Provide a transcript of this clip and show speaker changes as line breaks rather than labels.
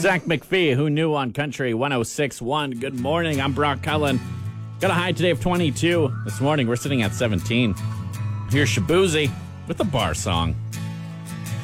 Zach McPhee, Who Knew on Country 106.1. Good morning. I'm Brock Cullen. Got a high today of 22. This morning, we're sitting at 17. Here's Shabuzi with the bar song.